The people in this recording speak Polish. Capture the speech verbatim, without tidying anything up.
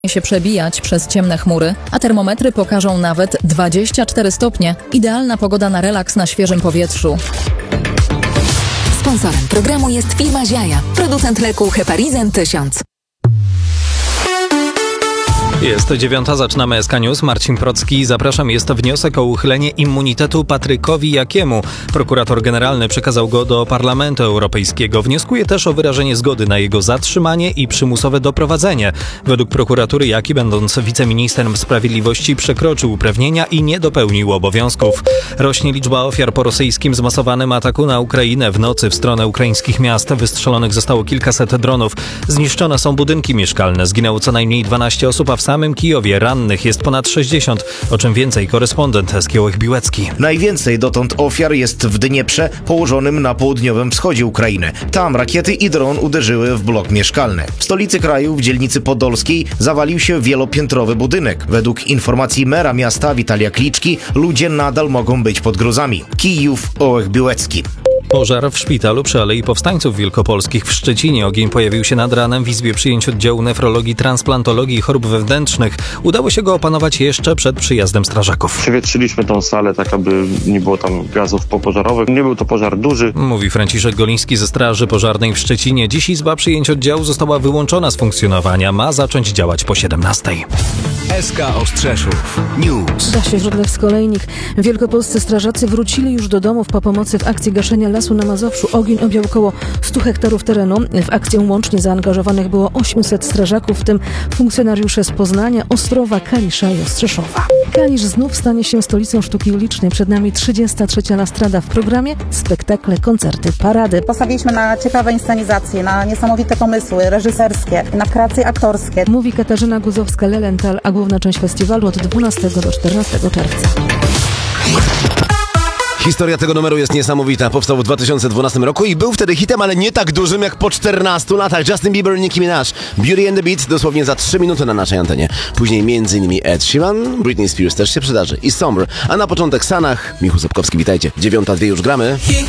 się przebijać przez ciemne chmury, a termometry pokażą nawet dwadzieścia cztery stopnie. Idealna pogoda na relaks na świeżym powietrzu. Sponsorem programu jest firma Ziaja, producent leku Heparizin tysiąc. Jest dziewiąta, zaczynamy S K News. Marcin Procki, zapraszam. Jest wniosek o uchylenie immunitetu Patrykowi Jakiemu. Prokurator generalny przekazał go do Parlamentu Europejskiego. Wnioskuje też o wyrażenie zgody na jego zatrzymanie i przymusowe doprowadzenie. Według prokuratury Jaki, będąc wiceministrem sprawiedliwości, przekroczył uprawnienia i nie dopełnił obowiązków. Rośnie liczba ofiar po rosyjskim zmasowanym ataku na Ukrainę. W nocy w stronę ukraińskich miast wystrzelonych zostało kilkaset dronów. Zniszczone są budynki mieszkalne. Zginęło co najmniej dwanaście osób, a w samym Kijowie rannych jest ponad sześćdziesiąt. O czym więcej korespondent Eskiełek Biłecki. Najwięcej dotąd ofiar jest w Dnieprze, położonym na południowym wschodzie Ukrainy. Tam rakiety i dron uderzyły w blok mieszkalny. W stolicy kraju, w dzielnicy podolskiej, zawalił się wielopiętrowy budynek. Według informacji mera miasta Witalia Kliczki, ludzie nadal mogą być pod gruzami. Kijów, Ołech Biłecki. Pożar w szpitalu przy Alei Powstańców Wielkopolskich w Szczecinie. Ogień pojawił się nad ranem w Izbie Przyjęć Oddziału Nefrologii, Transplantologii i Chorób Wewnętrznych. Udało się go opanować jeszcze przed przyjazdem strażaków. Przewietrzyliśmy tą salę tak, aby nie było tam gazów popożarowych. Nie był to pożar duży. Mówi Franciszek Goliński ze Straży Pożarnej w Szczecinie. Dziś Izba Przyjęć Oddziału została wyłączona z funkcjonowania. Ma zacząć działać po siedemnastej. S K Ostrzeszów News. Dasie Źródlewsko-Olejnik. Wielkopolscy strażacy wrócili już do domów po pomocy w akcji gaszenia lasu na Mazowszu. Ogień objął około stu hektarów terenu. W akcję łącznie zaangażowanych było osiemset strażaków, w tym funkcjonariusze z Poznania, Ostrowa, Kalisza i Ostrzeszowa. Kalisz znów stanie się stolicą sztuki ulicznej. Przed nami trzydziesta trzecia Lastrada. W programie spektakle, koncerty, parady. Postawiliśmy na ciekawe inscenizacje, na niesamowite pomysły reżyserskie, na kreacje aktorskie. Mówi Katarzyna Guzowska-Lelenthal, a główna część festiwalu od dwunastego do czternastego czerwca. Historia tego numeru jest niesamowita. Powstał w dwa tysiące dwunastym roku i był wtedy hitem, ale nie tak dużym jak po czternastu latach. Justin Bieber, Nicki Minaj, Beauty and the Beat dosłownie za trzy minuty na naszej antenie. Później między innymi Ed Sheeran, Britney Spears też się przydarzy i Somber. A na początek Sanach, Michał Sapkowski, witajcie. Dziewiąta dwie już gramy.